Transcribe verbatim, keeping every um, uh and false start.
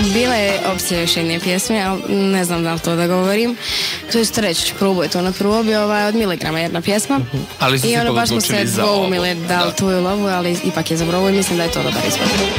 Bile je opcije još jedne pjesme, ali ne znam da li to da govorim. To je reći ću, probaj to na probi, ovaj, od Miligrama jedna pjesma. Uh-huh. Ali su i se ono baš smo se dvoumili da li tu je lovu, ali ipak je za brovu i mislim da je to dobar izbor.